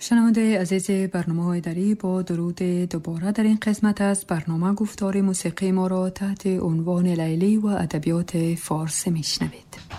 شنونده عزیز برنامه دری، با درود دوباره در این قسمت از برنامه گفتار موسیقی ما را تحت عنوان لیلی و ادبیات فارسی میشنوید.